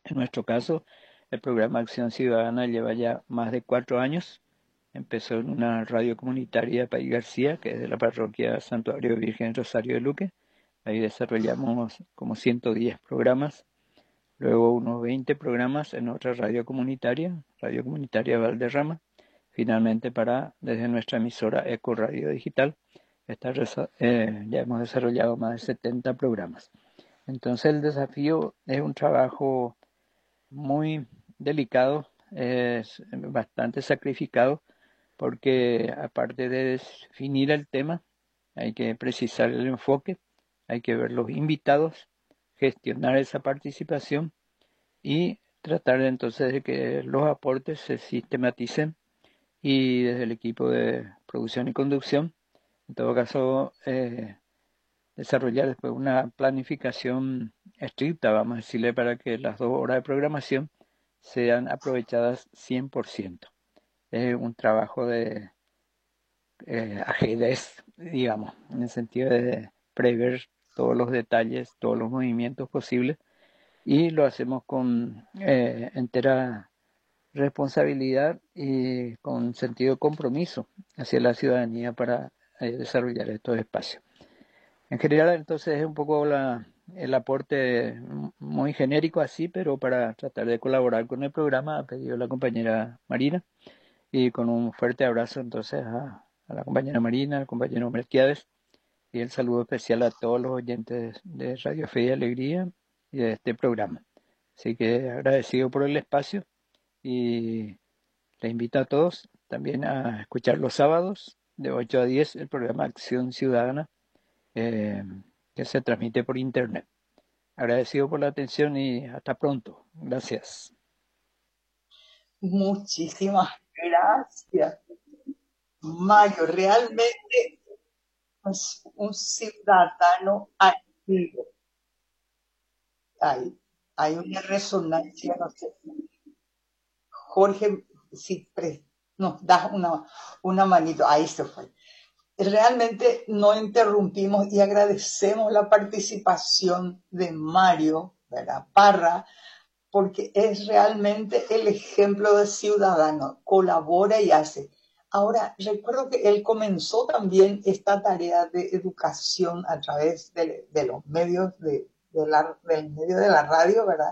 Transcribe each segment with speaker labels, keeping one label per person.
Speaker 1: En nuestro caso, el programa Acción Ciudadana lleva ya más de 4 años. Empezó en una radio comunitaria de País García, que es de la parroquia Santuario Virgen Rosario de Luque. Ahí desarrollamos como 110 programas, luego unos 20 programas en otra Radio Comunitaria Valderrama. Finalmente, desde nuestra emisora Eco Radio Digital, ya hemos desarrollado más de 70 programas. Entonces el desafío es un trabajo muy delicado, es bastante sacrificado, porque aparte de definir el tema, hay que precisar el enfoque, hay que ver los invitados, gestionar esa participación y tratar entonces de que los aportes se sistematicen y desde el equipo de producción y conducción, en todo caso, desarrollar después una planificación estricta, vamos a decirle, para que las 2 horas de programación sean aprovechadas 100%. Es un trabajo de ajedrez, digamos, en el sentido de prever todos los detalles, todos los movimientos posibles, y lo hacemos con entera responsabilidad y con sentido de compromiso hacia la ciudadanía para desarrollar estos espacios. En general, entonces, es un poco el aporte muy genérico así, pero para tratar de colaborar con el programa ha pedido la compañera Marina, y con un fuerte abrazo entonces a la compañera Marina, al compañero Melquiades, y el saludo especial a todos los oyentes de Radio Fe y Alegría y de este programa. Así que agradecido por el espacio y les invito a todos también a escuchar los sábados de 8 a 10 el programa Acción Ciudadana, eh, que se transmite por internet. Agradecido por la atención y hasta pronto. Gracias.
Speaker 2: Muchísimas gracias, Mario. Realmente es un ciudadano activo. Hay una resonancia, no sé. Jorge, si nos das una manito, ahí se fue. Realmente no interrumpimos y agradecemos la participación de Mario, ¿verdad? Parra, porque es realmente el ejemplo de ciudadano, colabora y hace. Ahora, recuerdo que él comenzó también esta tarea de educación a través de los medios del medio de la radio, ¿verdad?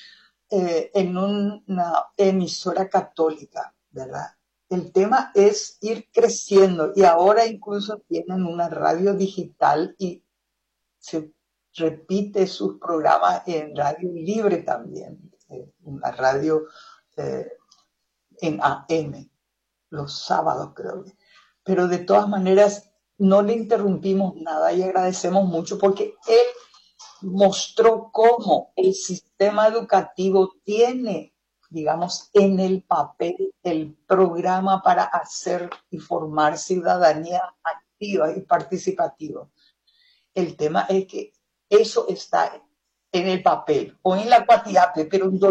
Speaker 2: En una emisora católica, ¿verdad? El tema es ir creciendo y ahora incluso tienen una radio digital y se repite sus programas en radio libre también, una radio eh, en AM, los sábados creo que. Pero de todas maneras no le interrumpimos nada y agradecemos mucho porque él mostró cómo el sistema educativo tiene, digamos, en el papel el programa para hacer y formar ciudadanía activa y participativa. El tema es que eso está en el papel o en la cuatiape,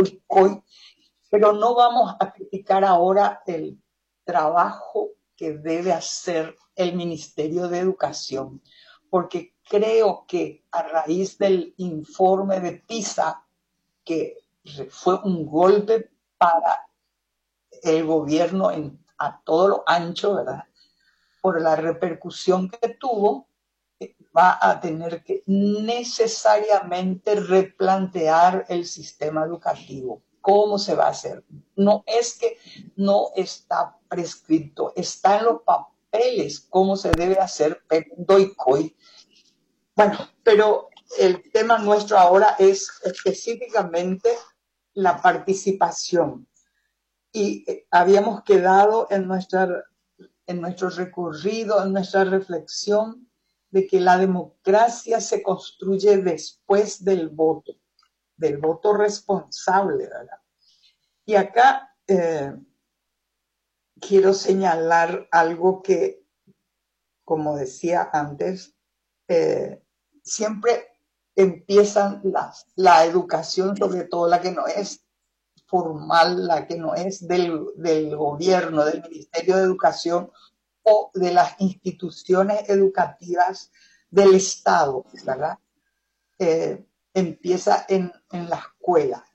Speaker 2: pero no vamos a criticar ahora el trabajo que debe hacer el Ministerio de Educación, porque creo que a raíz del informe de PISA, que fue un golpe para el gobierno a todo lo ancho, ¿verdad? Por la repercusión que tuvo, va a tener que necesariamente replantear el sistema educativo. ¿Cómo se va a hacer? No es que no está prescrito, está en los papeles cómo se debe hacer, pero doy. Bueno, pero el tema nuestro ahora es específicamente la participación. Y habíamos quedado en nuestro recorrido, en nuestra reflexión, de que la democracia se construye después del voto responsable, ¿verdad? Y acá quiero señalar algo que, como decía antes, siempre empiezan la educación, sobre todo la que no es formal, la que no es del gobierno, del Ministerio de Educación o de las instituciones educativas del Estado, ¿verdad? Empieza en la escuela.